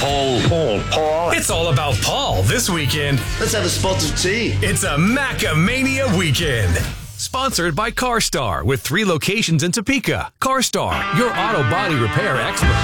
Paul. It's all about Paul this weekend. Let's have a spot of tea. It's a Macamania weekend. Sponsored by CarStar with 3 locations in Topeka. CarStar, your auto body repair expert.